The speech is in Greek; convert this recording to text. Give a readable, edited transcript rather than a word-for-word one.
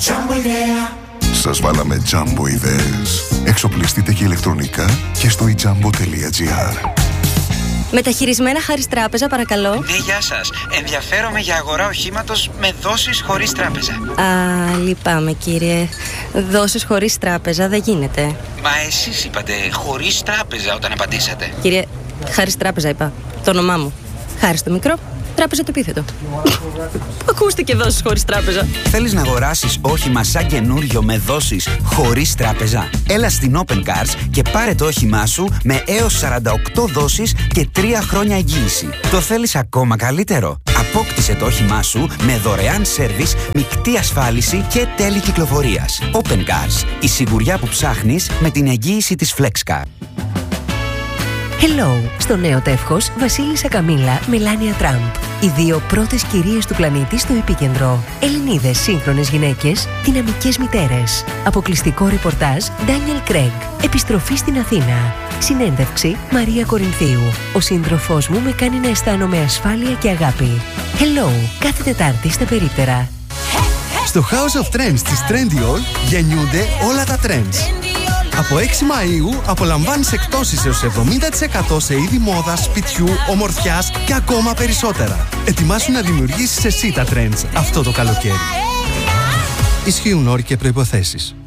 Σας βάλαμε Jumbo ιδέες. Εξοπλιστείτε και ηλεκτρονικά και στο ijumbo.gr. Μεταχειρισμένα Χάρις Τράπεζα, παρακαλώ. Ναι, γεια σας. Ενδιαφέρομαι για αγορά οχήματος με δόσεις χωρίς τράπεζα. Α, λυπάμαι κύριε. Δόσεις χωρίς τράπεζα δεν γίνεται. Μα εσείς είπατε χωρίς τράπεζα όταν απαντήσατε. Κύριε, Χάρις Τράπεζα είπα. Το όνομά μου. Χάρις το μικρό, τράπεζα το επίθετο. Ακούστηκε δόσεις χωρίς τράπεζα. Θέλεις να αγοράσεις όχημα σαν καινούριο με δόσεις χωρίς τράπεζα? Έλα στην Open Cars και πάρε το όχημά σου με έως 48 δόσεις και 3 χρόνια εγγύηση. Το θέλεις ακόμα καλύτερο? Απόκτησε το όχημά σου με δωρεάν σέρβις, μεικτή ασφάλιση και τέλη κυκλοφορίας. Open Cars, η σιγουριά που ψάχνεις με την εγγύηση της FlexCar. Hello, στο νέο τεύχος Βασίλισσα Καμίλα Μελάνια Τραμπ. Οι δύο πρώτες κυρίες του πλανήτη στο επίκεντρο. Ελληνίδες σύγχρονες γυναίκες, δυναμικές μητέρες. Αποκλειστικό ρεπορτάζ Daniel Craig. Επιστροφή στην Αθήνα. Συνέντευξη Μαρία Κορινθίου. Ο σύντροφός μου με κάνει να αισθάνομαι ασφάλεια και αγάπη. Hello, κάθε Τετάρτη στα περίπτερα. Στο House of Trends της Trendyol γεννιούνται όλα τα trends. Από 6 Μαΐου απολαμβάνεις εκτόσεις έως 70% σε είδη μόδας, σπιτιού, ομορφιάς και ακόμα περισσότερα. Ετοιμάσου να δημιουργήσεις εσύ τα trends αυτό το καλοκαίρι. Ισχύουν όροι και προϋποθέσεις.